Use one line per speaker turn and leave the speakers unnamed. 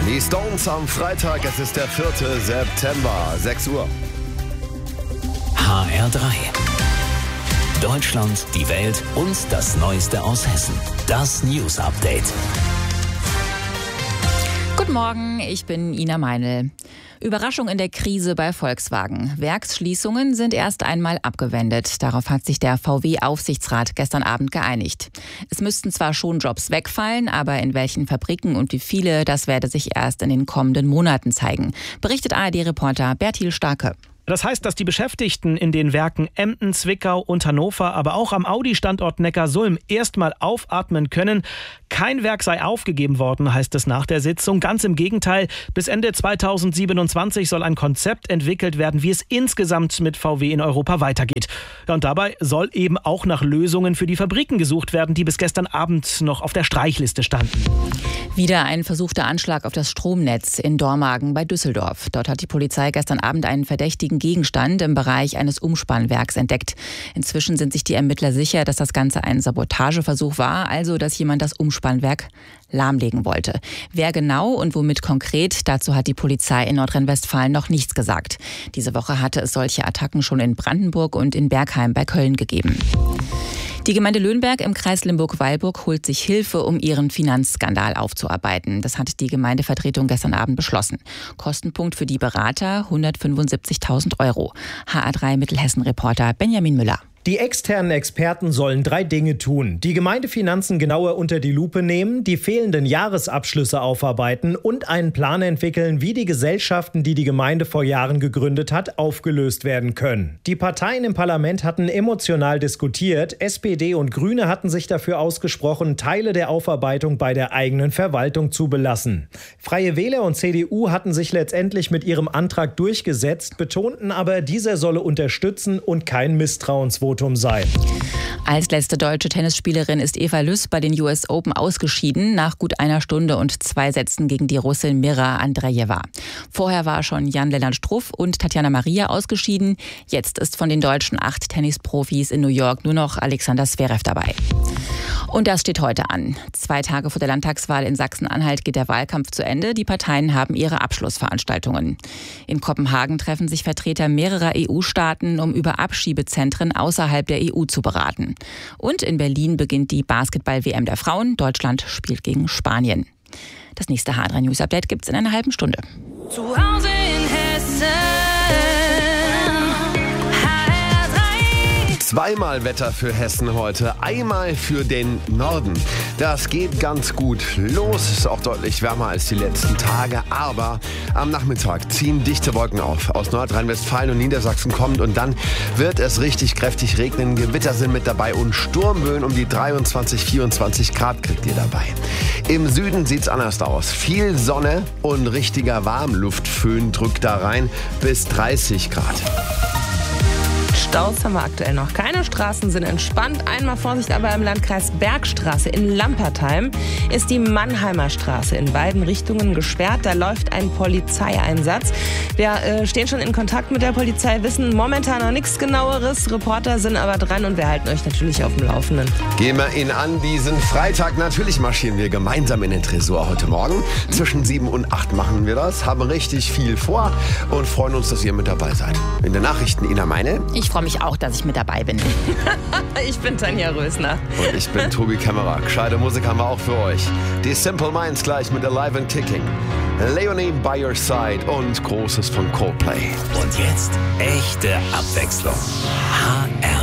Die Stones am Freitag, es ist der 4. September, 6 Uhr.
HR3. Deutschland, die Welt und das Neueste aus Hessen. Das News Update.
Guten Morgen, ich bin Ina Meinl. Überraschung in der Krise bei Volkswagen. Werksschließungen sind erst einmal abgewendet. Darauf hat sich der VW-Aufsichtsrat gestern Abend geeinigt. Es müssten zwar schon Jobs wegfallen, aber in welchen Fabriken und wie viele, das werde sich erst in den kommenden Monaten zeigen, berichtet ARD-Reporter Bertil Starke.
Das heißt, dass die Beschäftigten in den Werken Emden, Zwickau und Hannover, aber auch am Audi-Standort Neckarsulm erstmal aufatmen können. Kein Werk sei aufgegeben worden, heißt es nach der Sitzung. Ganz im Gegenteil, bis Ende 2027 soll ein Konzept entwickelt werden, wie es insgesamt mit VW in Europa weitergeht. Und dabei soll eben auch nach Lösungen für die Fabriken gesucht werden, die bis gestern Abend noch auf der Streichliste standen.
Wieder ein versuchter Anschlag auf das Stromnetz in Dormagen bei Düsseldorf. Dort hat die Polizei gestern Abend einen verdächtigen Gegenstand im Bereich eines Umspannwerks entdeckt. Inzwischen sind sich die Ermittler sicher, dass das Ganze ein Sabotageversuch war, also dass jemand das Umspannwerk lahmlegen wollte. Wer genau und womit konkret, dazu hat die Polizei in Nordrhein-Westfalen noch nichts gesagt. Diese Woche hatte es solche Attacken schon in Brandenburg und in Bergheim bei Köln gegeben. Die Gemeinde Löhnberg im Kreis Limburg-Weilburg holt sich Hilfe, um ihren Finanzskandal aufzuarbeiten. Das hat die Gemeindevertretung gestern Abend beschlossen. Kostenpunkt für die Berater 175.000 €. HR3 Mittelhessen-Reporter Benjamin Müller.
Die externen Experten sollen 3 Dinge tun. Die Gemeindefinanzen genauer unter die Lupe nehmen, die fehlenden Jahresabschlüsse aufarbeiten und einen Plan entwickeln, wie die Gesellschaften, die die Gemeinde vor Jahren gegründet hat, aufgelöst werden können. Die Parteien im Parlament hatten emotional diskutiert. SPD und Grüne hatten sich dafür ausgesprochen, Teile der Aufarbeitung bei der eigenen Verwaltung zu belassen. Freie Wähler und CDU hatten sich letztendlich mit ihrem Antrag durchgesetzt, betonten aber, dieser solle unterstützen und kein Misstrauensvotum sein.
Als letzte deutsche Tennisspielerin ist Eva Lüss bei den US Open ausgeschieden, nach gut 1 Stunde und 2 Sätzen gegen die Russin Mira Andrejewa. Vorher war schon Jan-Lennart Struff und Tatjana Maria ausgeschieden. Jetzt ist von den deutschen 8 Tennisprofis in New York nur noch Alexander Zverev dabei. Und das steht heute an. 2 Tage vor der Landtagswahl in Sachsen-Anhalt geht der Wahlkampf zu Ende. Die Parteien haben ihre Abschlussveranstaltungen. In Kopenhagen treffen sich Vertreter mehrerer EU-Staaten, um über Abschiebezentren außerhalb der EU zu beraten. Und in Berlin beginnt die Basketball-WM der Frauen. Deutschland spielt gegen Spanien. Das nächste HR3 News Update gibt's in einer halben Stunde.
Zu Hause in Hessen.
Zweimal Wetter für Hessen heute, einmal für den Norden. Das geht ganz gut los, ist auch deutlich wärmer als die letzten Tage, aber am Nachmittag ziehen dichte Wolken auf. Aus Nordrhein-Westfalen und Niedersachsen kommt und dann wird es richtig kräftig regnen. Gewitter sind mit dabei und Sturmböen um die 23, 24 Grad kriegt ihr dabei. Im Süden sieht's anders aus. Viel Sonne und richtiger Warmluftföhn drückt da rein bis 30 Grad.
Staus haben wir aktuell noch keine. Straßen sind entspannt. Einmal Vorsicht aber im Landkreis Bergstraße in Lampertheim ist die Mannheimer Straße in beiden Richtungen gesperrt. Da läuft ein Polizeieinsatz. Wir stehen schon in Kontakt mit der Polizei, wissen momentan noch nichts Genaueres. Reporter sind aber dran und wir halten euch natürlich auf dem Laufenden.
Gehen wir ihn an diesen Freitag. Natürlich marschieren wir gemeinsam in den Tresor heute Morgen. Zwischen 7 und 8 machen wir das, haben richtig viel vor und freuen uns, dass ihr mit dabei seid. In den Nachrichten Ina Meinl.
Ich freue mich auch, dass ich mit dabei bin.
Ich bin Tanja Rösner.
Und ich bin Tobi Kämmerer. Gescheite Musik haben wir auch für euch. Die Simple Minds gleich mit Alive and Kicking. Leonie by Your Side und Großes von Coldplay.
Und jetzt echte Abwechslung. HR